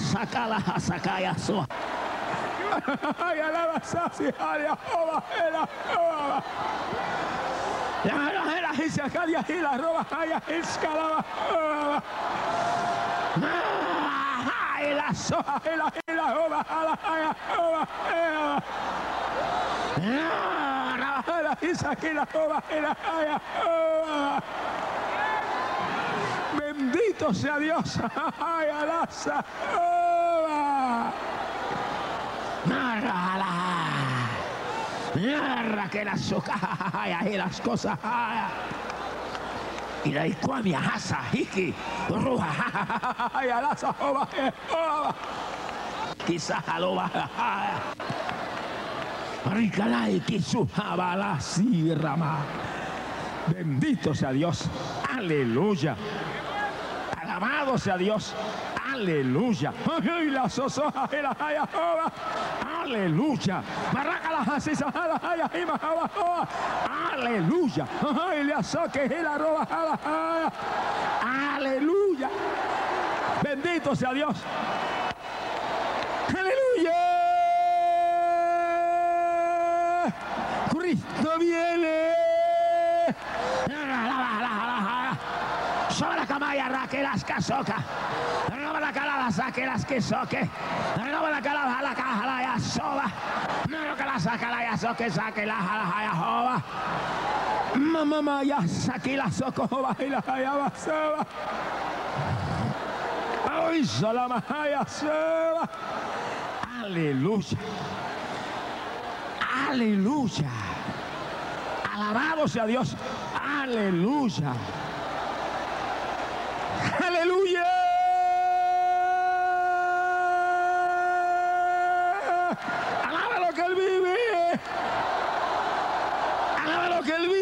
Sacala, sacaya, soa. Ay, alaba, sasi, aria, oba, era, oba. La era, y sacaria, y la roba, haya, escalaba, oba. Ay, la soa, y la oba, haya, oba, era. La isa, y la oba, era, haya, oba. Bendito sea Dios. Ay, alaza, oba. Narra que las socaya y las cosas. Y la icuamia, hasa, hiki, ruja. Ay, alaza, oba, oba. Quizás aloba. Ricalay, quisu, jabala, sirrama. Bendito sea Dios. Aleluya. Alabado sea Dios. Aleluya. Ay, la sosoja, la haya, oba. Aleluya. Barraca la hasisa, la haya, y majaba, oba. Aleluya. Ay, la soque, y la roba, la haya. Aleluya. Bendito sea Dios. Aleluya. Cristo viene. Sobre la camaya, raque las casoca. No la calada, saque las que soque. No la calada, la caja, la ya soba. No que la saca, la ya soque, saque la ya joba. Mamá, ya saqué la socoba y la haya soba. Ay, salama, haya soba. Aleluya. Aleluya. Alabado sea Dios. Aleluya. Aleluya. Alaba lo que Él vive. Alaba lo que Él vive.